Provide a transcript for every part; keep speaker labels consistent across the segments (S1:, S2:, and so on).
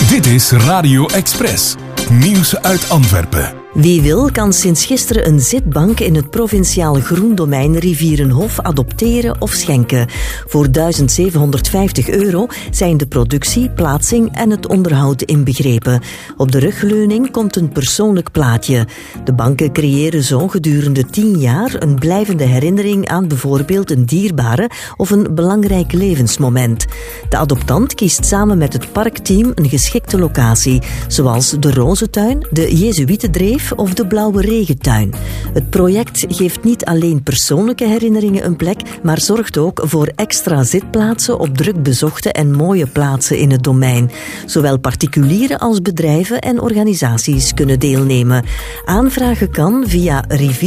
S1: Dit is Radio Express. Nieuws uit Antwerpen.
S2: Wie wil, kan sinds gisteren een zitbank in het provinciaal groendomein Rivierenhof adopteren of schenken. Voor €1.750 zijn de productie, plaatsing en het onderhoud inbegrepen. Op de rugleuning komt een persoonlijk plaatje. De banken creëren zo gedurende 10 jaar een blijvende herinnering aan bijvoorbeeld een dierbare of een belangrijk levensmoment. De adoptant kiest samen met het parkteam een geschikte locatie, zoals de Rozentuin, de Jezuïetendreef of de Blauwe Regentuin. Het project geeft niet alleen persoonlijke herinneringen een plek, maar zorgt ook voor extra zitplaatsen op druk bezochte en mooie plaatsen in het domein. Zowel particulieren als bedrijven en organisaties kunnen deelnemen. Aanvragen kan via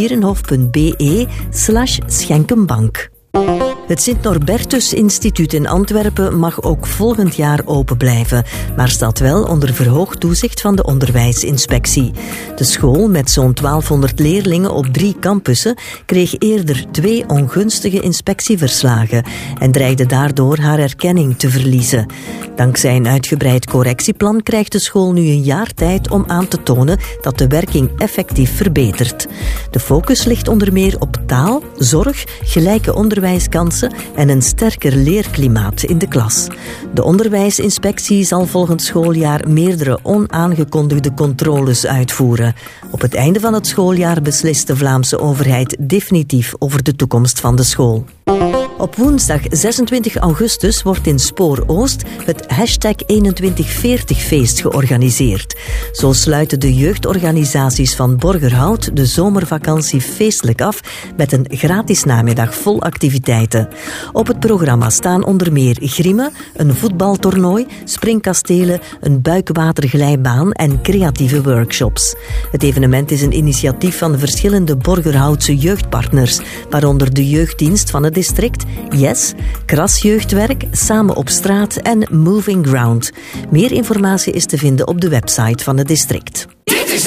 S2: rivierenhof.be/schenkenbank. Het Sint-Norbertus Instituut in Antwerpen mag ook volgend jaar open blijven, maar staat wel onder verhoogd toezicht van de onderwijsinspectie. De school, met zo'n 1200 leerlingen op 3 campussen, kreeg eerder 2 ongunstige inspectieverslagen en dreigde daardoor haar erkenning te verliezen. Dankzij een uitgebreid correctieplan krijgt de school nu een jaar tijd om aan te tonen dat de werking effectief verbetert. De focus ligt onder meer op taal, zorg, gelijke onderwijskansen en een sterker leerklimaat in de klas. De onderwijsinspectie zal volgend schooljaar meerdere onaangekondigde controles uitvoeren. Op het einde van het schooljaar beslist de Vlaamse overheid definitief over de toekomst van de school. Op woensdag 26 augustus wordt in Spoor Oost het #2140feest georganiseerd. Zo sluiten de jeugdorganisaties van Borgerhout de zomervakantie feestelijk af met een gratis namiddag vol activiteiten. Op het programma staan onder meer grimmen, een voetbaltoernooi, springkastelen, een buikwaterglijbaan en creatieve workshops. Het evenement is een initiatief van verschillende Borgerhoutse jeugdpartners, waaronder de jeugddienst van het district, Yes, Kras Jeugdwerk, Samen op Straat en Moving Ground. Meer informatie is te vinden op de website van het district.